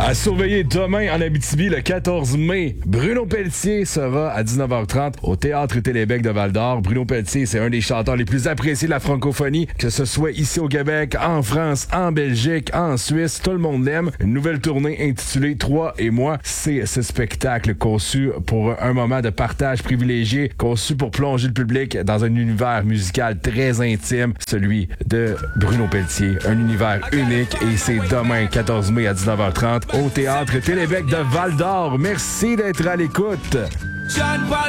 À surveiller demain en Abitibi, le 14 mai, Bruno Pelletier sera à 19h30 au Théâtre Télébec de Val-d'Or. Bruno Pelletier, c'est un des chanteurs les plus appréciés de la francophonie, que ce soit ici au Québec, en France, en Belgique, en Suisse, tout le monde l'aime. Une nouvelle tournée intitulée « Toi et moi », c'est ce spectacle conçu pour un moment de partage privilégié, conçu pour plonger le public dans un univers musical très intime, celui de Bruno Pelletier. Un univers unique et c'est demain, 14 mai à 19h30 au Théâtre Télébec de Val-d'Or. Merci d'être à l'écoute.